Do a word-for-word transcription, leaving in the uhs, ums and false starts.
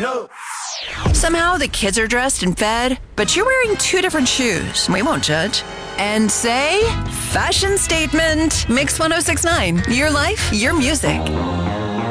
ho. Somehow the kids are dressed and fed, but you're wearing two different shoes. We won't judge. And say, fashion statement. Mix one oh six point nine. Your life, your music.